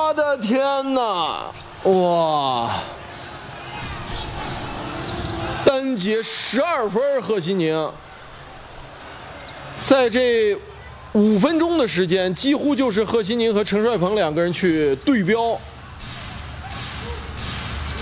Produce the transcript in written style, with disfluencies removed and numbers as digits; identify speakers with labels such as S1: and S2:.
S1: 我的天哪！哇！单节12分，贺西宁在这5分钟的时间，几乎就是贺西宁和陈帅鹏2个人去对标。